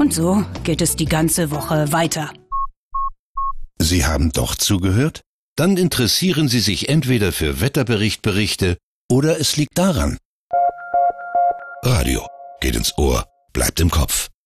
Und so geht es die ganze Woche weiter. Sie haben doch zugehört? Dann interessieren Sie sich entweder für Wetterberichte oder es liegt daran. Radio geht ins Ohr, bleibt im Kopf.